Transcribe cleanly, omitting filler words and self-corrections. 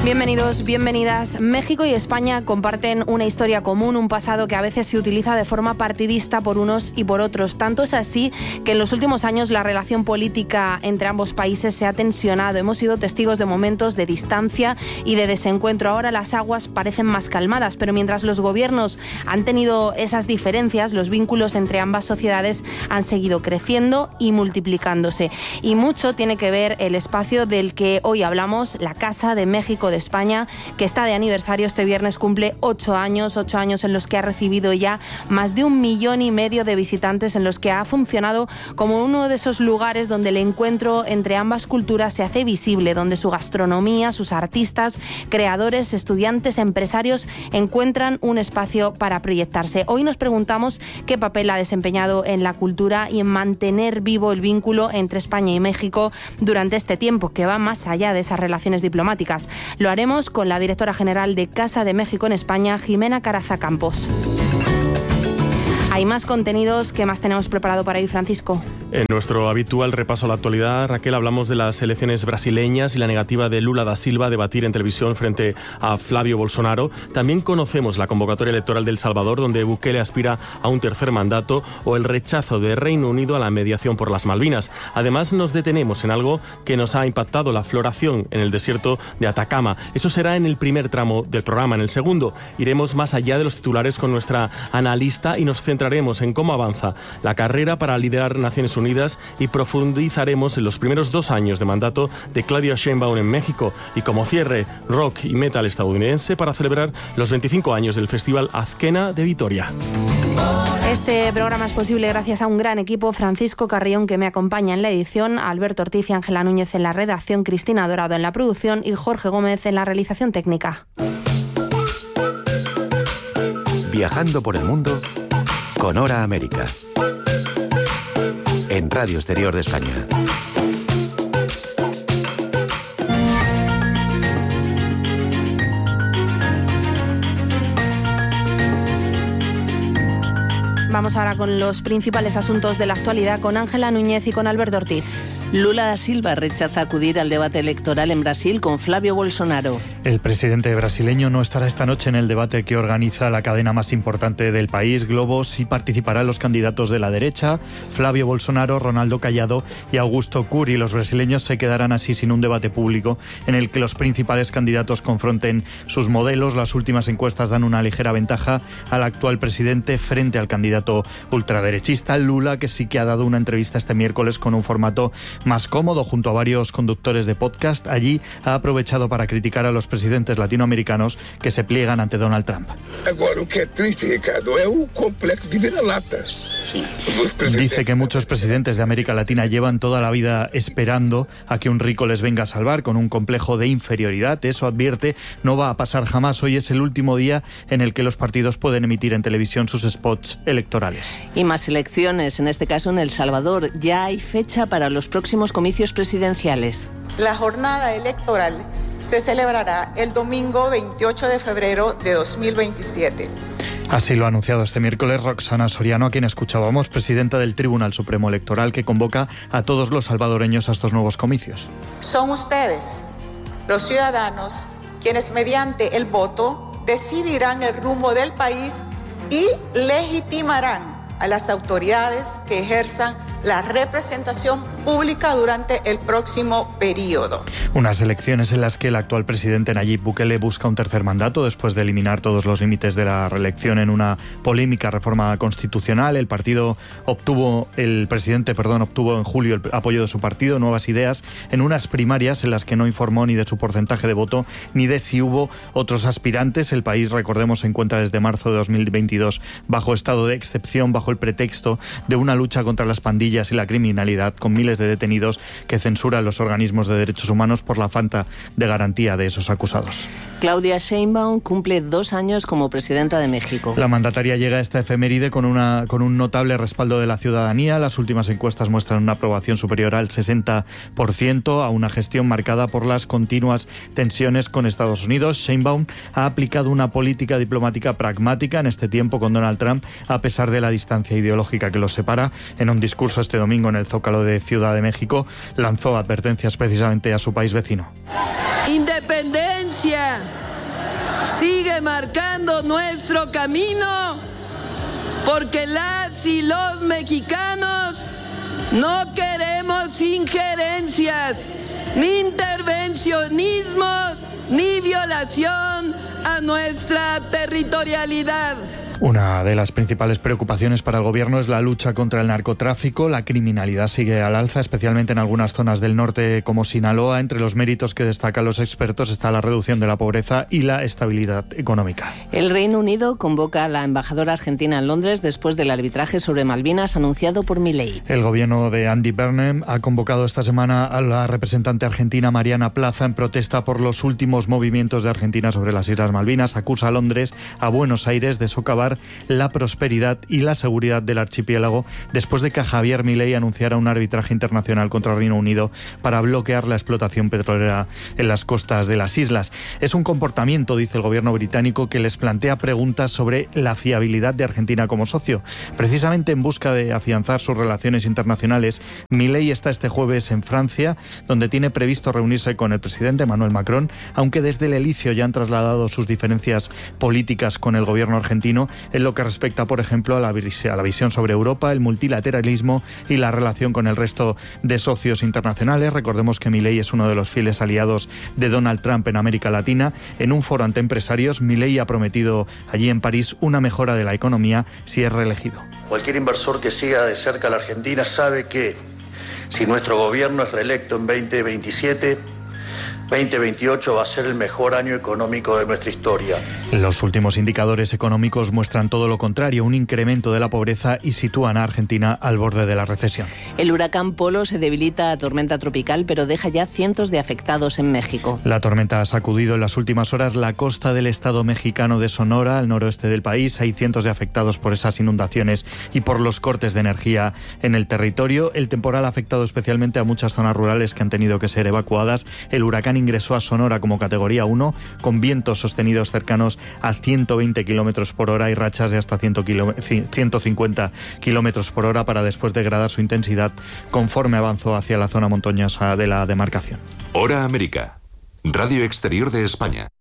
Bienvenidos, bienvenidas. México y España comparten una historia común, un pasado que a veces se utiliza de forma partidista por unos y por otros. Tanto es así que en los últimos años la relación política entre ambos países se ha tensionado. Hemos sido testigos de momentos de distancia y de desencuentro. Ahora las aguas parecen más calmadas, pero mientras los gobiernos han tenido esas diferencias, los vínculos entre ambas sociedades han seguido creciendo y multiplicándose. Y mucho tiene que ver el espacio del que hoy hablamos, la Casa de México de España, que está de aniversario. Este viernes cumple 8 años en los que ha recibido ya más de 1,5 millones de visitantes, en los que ha funcionado como uno de esos lugares donde el encuentro entre ambas culturas se hace visible, donde su gastronomía, sus artistas, creadores, estudiantes, empresarios encuentran un espacio para proyectarse. Hoy nos preguntamos qué papel ha desempeñado en la cultura y en mantener vivo el vínculo entre España y México durante este tiempo, que va más allá de esas relaciones diplomáticas. Lo haremos con la directora general de Casa de México en España, Jimena Caraza Campos. Hay más contenidos. ¿Qué más tenemos preparado para hoy, Francisco? En nuestro habitual repaso a la actualidad, Raquel, hablamos de las elecciones brasileñas y la negativa de Lula da Silva a debatir en televisión frente a Flavio Bolsonaro. También conocemos la convocatoria electoral de El Salvador, donde Bukele aspira a un tercer mandato, o el rechazo de Reino Unido a la mediación por las Malvinas. Además, nos detenemos en algo que nos ha impactado: la floración en el desierto de Atacama. Eso será en el primer tramo del programa. En el segundo iremos más allá de los titulares con nuestra analista y nos centraremos en cómo avanza la carrera para liderar Naciones Unidas y profundizaremos en los primeros 2 años de mandato de Claudia Sheinbaum en México, y como cierre, rock y metal estadounidense para celebrar los 25 años del Festival Azkena de Vitoria. Este programa es posible gracias a un gran equipo: Francisco Carrión, que me acompaña en la edición, Alberto Ortiz y Ángela Núñez en la redacción, Cristina Dorado en la producción y Jorge Gómez en la realización técnica. Viajando por el mundo con Hora América, en Radio Exterior de España. Vamos ahora con los principales asuntos de la actualidad con Ángela Núñez y con Alberto Ortiz. Lula da Silva rechaza acudir al debate electoral en Brasil con Flavio Bolsonaro. El presidente brasileño no estará esta noche en el debate que organiza la cadena más importante del país, Globo. Sí participarán los candidatos de la derecha, Flavio Bolsonaro, Ronaldo Cayado y Augusto Cury. Los brasileños se quedarán así sin un debate público en el que los principales candidatos confronten sus modelos. Las últimas encuestas dan una ligera ventaja al actual presidente frente al candidato ultraderechista Lula, que sí que ha dado una entrevista este miércoles con un formato más cómodo junto a varios conductores de podcast. Allí ha aprovechado para criticar a los presidentes latinoamericanos que se pliegan ante Donald Trump. Agora, o que é triste, Ricardo, é o complexo de vira-lata. Dice que muchos presidentes de América Latina llevan toda la vida esperando a que un rico les venga a salvar, con un complejo de inferioridad. Eso, advierte, no va a pasar jamás. Hoy es el último día en el que los partidos pueden emitir en televisión sus spots electorales. Y más elecciones, en este caso en El Salvador. Ya hay fecha para los próximos comicios presidenciales. La jornada electoral se celebrará el domingo 28 de febrero de 2027. Así lo ha anunciado este miércoles Roxana Soriano, a quien escuchábamos, presidenta del Tribunal Supremo Electoral, que convoca a todos los salvadoreños a estos nuevos comicios. Son ustedes, los ciudadanos, quienes mediante el voto decidirán el rumbo del país y legitimarán a las autoridades que ejerzan la representación pública durante el próximo periodo. Unas elecciones en las que el actual presidente Nayib Bukele busca un tercer mandato después de eliminar todos los límites de la reelección en una polémica reforma constitucional. El presidente obtuvo en julio el apoyo de su partido, Nuevas Ideas, en unas primarias en las que no informó ni de su porcentaje de voto ni de si hubo otros aspirantes. El país, recordemos, se encuentra desde marzo de 2022 bajo estado de excepción, bajo el pretexto de una lucha contra las pandillas y la criminalidad, con miles de detenidos que censuran los organismos de derechos humanos por la falta de garantía de esos acusados. Claudia Sheinbaum cumple 2 años como presidenta de México. La mandataria llega a esta efeméride con un notable respaldo de la ciudadanía. Las últimas encuestas muestran una aprobación superior al 60%, a una gestión marcada por las continuas tensiones con Estados Unidos. Sheinbaum ha aplicado una política diplomática pragmática en este tiempo con Donald Trump, a pesar de la distancia ideológica que los separa. En un discurso este domingo en el Zócalo de Ciudad de México, lanzó advertencias precisamente a su país vecino. independencia sigue marcando nuestro camino, porque las y los mexicanos no queremos injerencias, ni intervencionismos, ni violación a nuestra territorialidad. Una de las principales preocupaciones para el gobierno es la lucha contra el narcotráfico. La criminalidad sigue al alza, especialmente en algunas zonas del norte como Sinaloa. Entre los méritos que destacan los expertos está la reducción de la pobreza y la estabilidad económica. El Reino Unido convoca a la embajadora argentina en Londres después del arbitraje sobre Malvinas anunciado por Milei. El gobierno de Andy Burnham ha convocado esta semana a la representante argentina Mariana Plaza en protesta por los últimos movimientos de Argentina sobre las Islas Malvinas. Acusa a Londres, a Buenos Aires, de socavar la prosperidad y la seguridad del archipiélago después de que Javier Milei anunciara un arbitraje internacional contra el Reino Unido para bloquear la explotación petrolera en las costas de las islas. Es un comportamiento, dice el gobierno británico, que les plantea preguntas sobre la fiabilidad de Argentina como socio. Precisamente en busca de afianzar sus relaciones internacionales, Milei está este jueves en Francia, donde tiene previsto reunirse con el presidente Emmanuel Macron, aunque desde el Elíseo ya han trasladado sus diferencias políticas con el gobierno argentino en lo que respecta, por ejemplo, a la visión sobre Europa, el multilateralismo y la relación con el resto de socios internacionales. Recordemos que Milei es uno de los fieles aliados de Donald Trump en América Latina. En un foro ante empresarios, Milei ha prometido allí en París una mejora de la economía si es reelegido. Cualquier inversor que siga de cerca a la Argentina sabe que si nuestro gobierno es reelecto en 2027, 2028 va a ser el mejor año económico de nuestra historia. Los últimos indicadores económicos muestran todo lo contrario, un incremento de la pobreza y sitúan a Argentina al borde de la recesión. El huracán Polo se debilita a tormenta tropical, pero deja ya cientos de afectados en México. La tormenta ha sacudido en las últimas horas la costa del estado mexicano de Sonora, al noroeste del país. Hay cientos de afectados por esas inundaciones y por los cortes de energía en el territorio. El temporal ha afectado especialmente a muchas zonas rurales que han tenido que ser evacuadas. El huracán ingresó a Sonora como categoría 1, con vientos sostenidos cercanos a 120 kilómetros por hora y rachas de hasta 150 kilómetros por hora, para después degradar su intensidad conforme avanzó hacia la zona montañosa de la demarcación. Hora América, Radio Exterior de España.